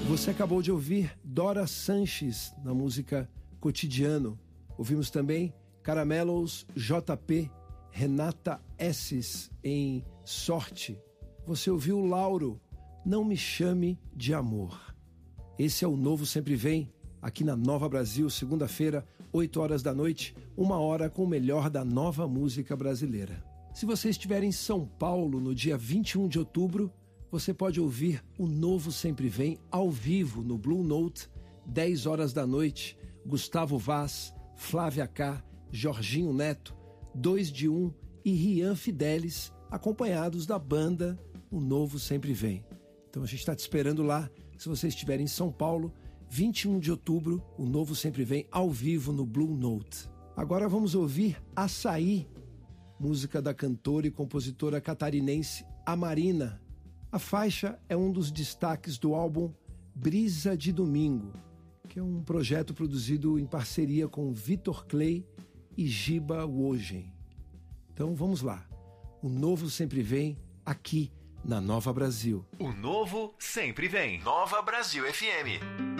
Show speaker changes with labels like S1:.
S1: Você acabou de ouvir Dora Sanches na música Cotidiano. Ouvimos também Caramelos JP, Renata Esses em Sorte. Você ouviu Lauro, Não Me Chame de Amor. Esse é o Novo Sempre Vem, aqui na Nova Brasil, segunda-feira, 8 horas da noite, 1 hora com o melhor da nova música brasileira. Se você estiver em São Paulo no dia 21 de outubro, você pode ouvir o Novo Sempre Vem ao vivo no Blue Note, 10 horas da noite. Gustavo Vaz, Flávia K, Jorginho Neto, 2 de 1 e Rian Fidelis, acompanhados da banda O Novo Sempre Vem. Então a gente está te esperando lá, se você estiver em São Paulo, 21 de outubro, o Novo Sempre Vem ao vivo no Blue Note. Agora vamos ouvir Açaí, música da cantora e compositora catarinense Amarina. A faixa é um dos destaques do álbum Brisa de Domingo, que é um projeto produzido em parceria com Vitor Clay e Giba Wogen. Então vamos lá. O Novo Sempre Vem aqui na Nova Brasil.
S2: O Novo Sempre Vem. Nova Brasil FM.